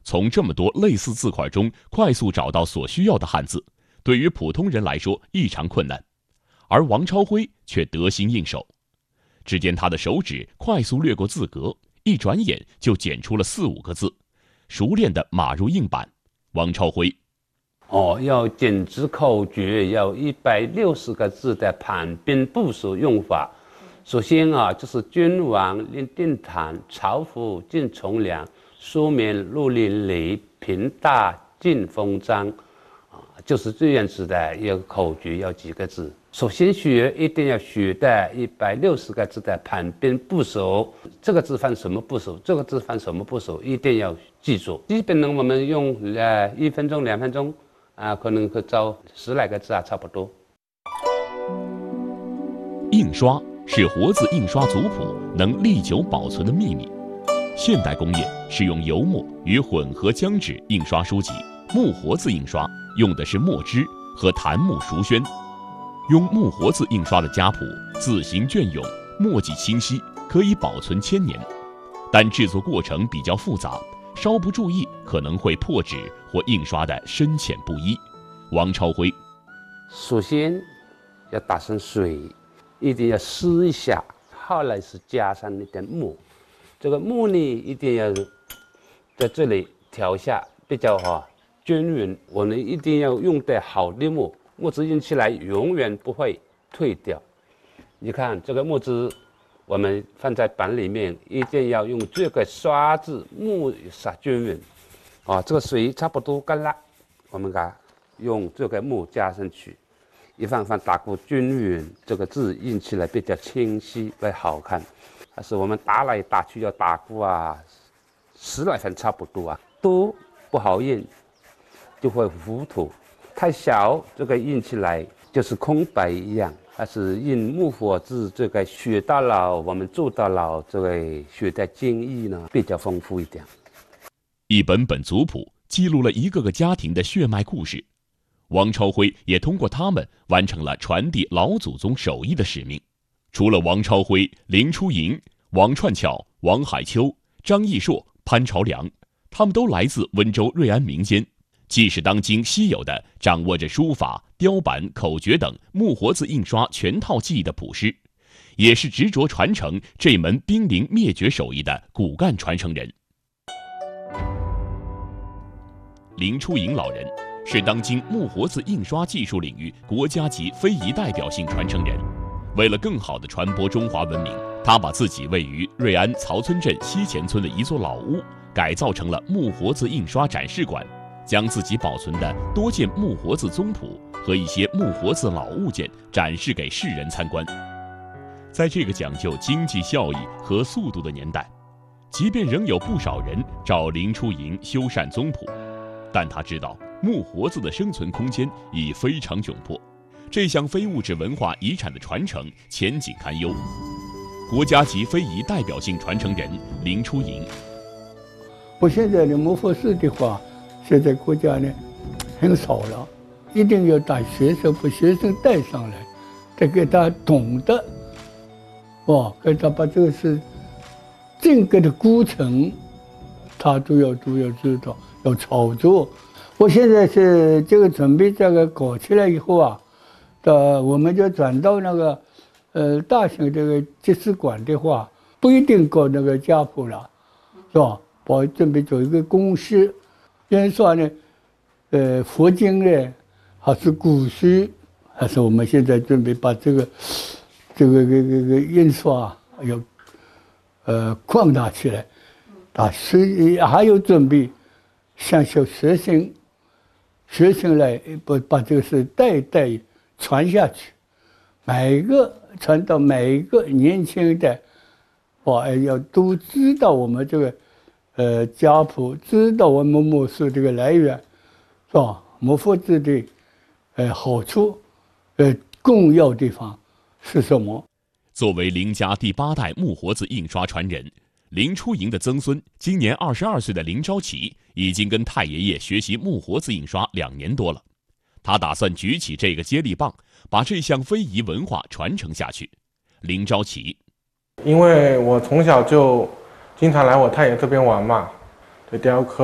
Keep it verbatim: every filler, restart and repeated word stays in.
从这么多类似字块中快速找到所需要的汉字，对于普通人来说异常困难，而王超辉却得心应手。只见他的手指快速掠过字格，一转眼就剪出了四五个字，熟练地码入硬板。王超辉， 哦，要剪字口诀，要一百六十个字的盘边部首用法。首先啊，就是君王临定堂，朝服进从良，书面入淋漓，平大进封章，啊，就是这样子的一个口诀，要几个字。首先学一定要学的一百六十个字的盘边部首，这个字放什么部首，这个字放什么部首，一定要记住。基本呢，我们用呃一分钟、两分钟啊，可能会造十来个字啊，差不多。 印刷是活字印刷族谱能历久保存的秘密。现代工业是用油墨与混合浆纸印刷书籍，木活字印刷用的是墨汁和檀木熟宣。用木活字印刷的家谱，字形隽永，墨迹清晰，可以保存千年。但制作过程比较复杂，稍不注意可能会破纸或印刷的深浅不一。王超辉， 首先要打上水，一定要湿一下，后来是加上一点墨，这个墨呢一定要在这里调一下，比较哈均匀。我们一定要用的好的墨，墨汁印起来永远不会退掉。你看这个墨汁，我们放在板里面，一定要用这个刷子，墨刷均匀。啊，这个水差不多干了，我们给它用这个墨加上去。一放放打过均匀，这个字印起来比较清晰，会好看。但是我们打来打去要打过啊，十来分差不多啊，都不好印，就会糊涂。太小，这个印起来就是空白一样。但是印木活字，这个学到老，我们做到老，这个学的经义呢比较丰富一点。 一本本族谱记录了一个个家庭的血脉故事。王超辉也通过他们完成了传递老祖宗手艺的使命。除了王超辉、林初莹、王串巧、王海秋、张义硕、潘朝良，他们都来自温州瑞安民间，既是当今稀有的掌握着书法、雕版、口诀等木活字印刷全套技艺的谱师，也是执着传承这门濒临灭绝手艺的骨干传承人。林初莹老人是当今木活字印刷技术领域国家级非遗代表性传承人。为了更好地传播中华文明，他把自己位于瑞安曹村镇西前村的一座老屋改造成了木活字印刷展示馆，将自己保存的多件木活字宗谱和一些木活字老物件展示给世人参观。在这个讲究经济效益和速度的年代，即便仍有不少人找林初莹修缮宗谱，但他知道木活字的生存空间已非常窘迫，这项非物质文化遗产的传承前景堪忧。国家级非遗代表性传承人林初莹， 我现在的木活字的话，现在国家呢很少了，一定要带学生，把学生带上来，再给他懂得，哦，给他把这个是整个的过程，他都要都要知道，要操作。我现在是这个准备这个搞起来以后啊，的我们就转到那个呃大型这个集市馆的话，不一定搞那个家谱了，是吧？我准备做一个公司，印刷呢，呃，佛经呢，还是古书，还是我们现在准备把这个这个这个这个印刷要呃扩大起来，啊，是还有准备向小学生。学生来把把这个事代代传下去，每个传到每个年轻的，哇，要都知道我们这个呃家谱，知道我们木字这个来源，是吧？木活字的呃好处，呃重要地方是什么？ 作为林家第八代木活字印刷传人，林初莹的曾孙，今年二十二岁的林昭启，已经跟太爷爷学习木活字印刷两年多了。他打算举起这个接力棒，把这项非遗文化传承下去。林昭启， 因为我从小就经常来我太爷这边玩嘛，对雕刻